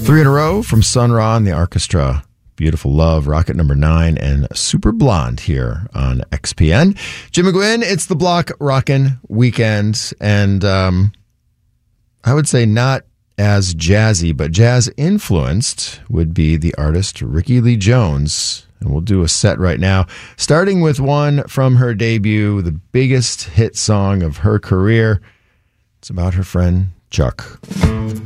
3 in a row from Sun Ra and the orchestra. Beautiful Love, Rocket number 9, and Super Blonde here on XPN. Jim McGuinn, it's the Block Rockin' Weekend, and I would say not as jazzy, but jazz-influenced would be the artist Rickie Lee Jones. And we'll do a set right now, starting with one from her debut, the biggest hit song of her career. It's about her friend Chuck.